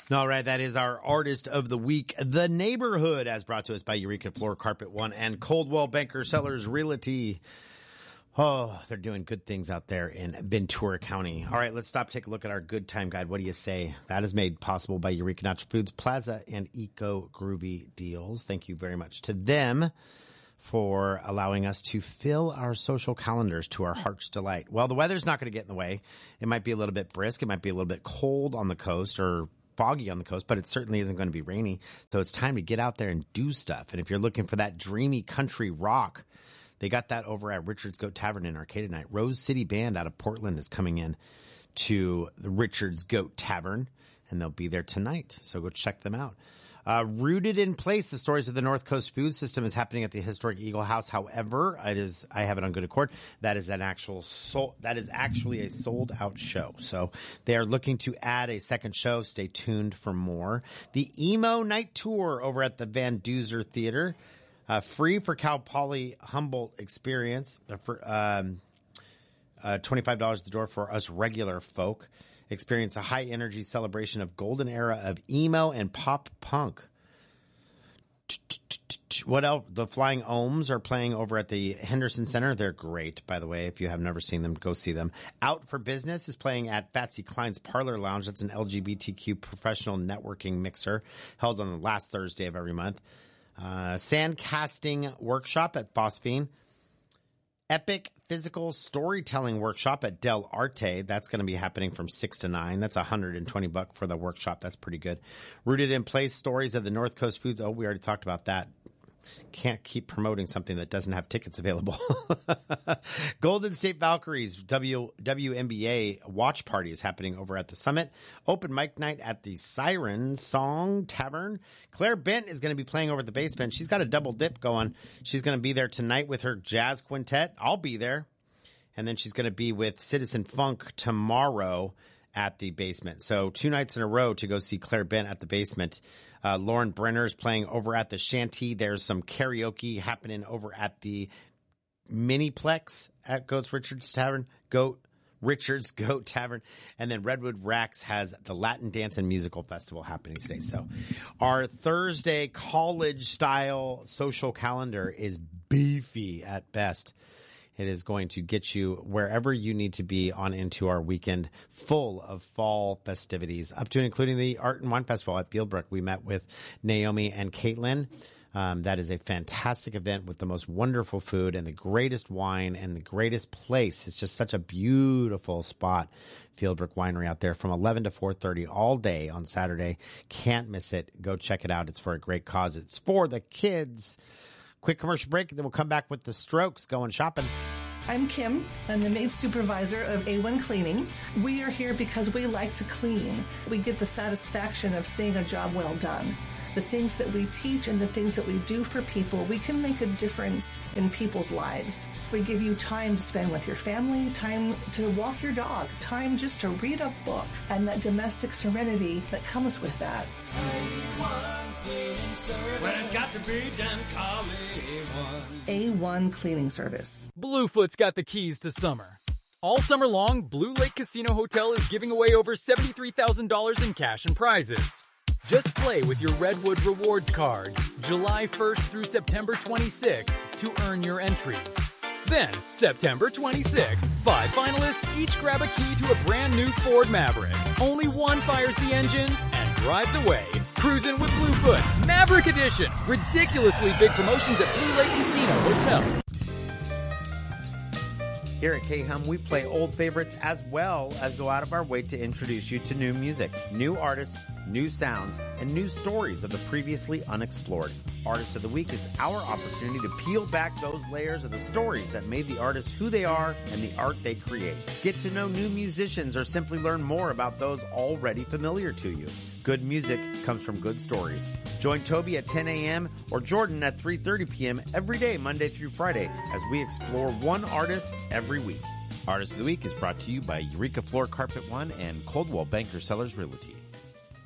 All right, that is our Artist of the Week, The Neighborhood, as brought to us by Eureka Floor Carpet One and Coldwell Banker Sellers Realty. Oh, they're doing good things out there in Ventura County. All right, let's stop, take a look at our good time guide. What do you say? That is made possible by Eureka Nacho Foods Plaza and Eco Groovy Deals. Thank you very much to them for allowing us to fill our social calendars to our heart's delight. Well, the weather's not going to get in the way. It might be a little bit brisk. It might be a little bit cold on the coast or foggy on the coast, but it certainly isn't going to be rainy. So it's time to get out there and do stuff. And if you're looking for that dreamy country rock, they got that over at Richard's Goat Tavern in Arcata Night. Rose City Band out of Portland is coming in to the Richard's Goat Tavern, and they'll be there tonight. So go check them out. Rooted in Place, the stories of the North Coast food system is happening at the historic Eagle House. However, I have it on good accord. That is actually a sold out show. So they are looking to add a second show. Stay tuned for more. The Emo Night Tour over at the Van Duzer Theater. Free for Cal Poly Humboldt experience. For $25 at the door for us regular folk. Experience a high-energy celebration of golden era of emo and pop punk. What else? The Flying Ohms are playing over at the Henderson Center. They're great, by the way. If you have never seen them, go see them. Out for Business is playing at Fatsy Klein's Parlor Lounge. That's an LGBTQ professional networking mixer held on the last Thursday of every month. Sand Casting Workshop at Phosphine. Epic Physical Storytelling Workshop at Del Arte. That's going to be happening from 6 to 9. That's $120 for the workshop. That's pretty good. Rooted in Place, stories of the North Coast foods. Oh, we already talked about that. Can't keep promoting something that doesn't have tickets available. Golden State Valkyries WNBA watch party is happening over at the Summit. Open mic night at the Siren Song Tavern. Claire Bent is going to be playing over at the Basement. She's got a double dip going. She's going to be there tonight with her jazz quintet. I'll be there. And then she's going to be with Citizen Funk tomorrow at the Basement. So 2 nights in a row to go see Claire Bent at the Basement. Lauren Brenner is playing over at the Shanty. There's some karaoke happening over at the Miniplex at Richard's Goat Tavern. And then Redwood Racks has the Latin Dance and Musical Festival happening today. So our Thursday college-style social calendar is beefy at best. It is going to get you wherever you need to be on into our weekend full of fall festivities, up to and including the Art and Wine Festival at Bealbrook. We met with Naomi and Caitlin. That is a fantastic event with the most wonderful food and the greatest wine and the greatest place. It's just such a beautiful spot, Fieldbrook Winery out there from 11 to 4:30 all day on Saturday. Can't miss it. Go check it out. It's for a great cause. It's for the kids. Quick commercial break, and then we'll come back with the Strokes going shopping. I'm Kim. I'm the maid supervisor of A1 Cleaning. We are here because we like to clean. We get the satisfaction of seeing a job well done. The things that we teach and the things that we do for people, we can make a difference in people's lives. We give you time to spend with your family, time to walk your dog, time just to read a book, and that domestic serenity that comes with that. A1 Cleaning Service. When it's got to be done, call A1. A1 Cleaning Service. Bluefoot's got the keys to summer. All summer long, Blue Lake Casino Hotel is giving away over $73,000 in cash and prizes. Just play with your Redwood Rewards card July 1st through September 26th to earn your entries. Then, September 26th, 5 finalists each grab a key to a brand new Ford Maverick. Only one fires the engine and drives away. Cruising with Bluefoot, Maverick Edition. Ridiculously big promotions at Blue Lake Casino Hotel. Here at K-Hum, we play old favorites as well as go out of our way to introduce you to new music, new artists, new sounds, and new stories of the previously unexplored. Artist of the Week is our opportunity to peel back those layers of the stories that made the artist who they are and the art they create. Get to know new musicians or simply learn more about those already familiar to you. Good music comes from good stories. Join Toby at 10 a.m. or Jordan at 3:30 p.m. every day, Monday through Friday, as we explore one artist every week. Artist of the Week is brought to you by Eureka Floor Carpet One and Coldwell Banker Sellers Realty.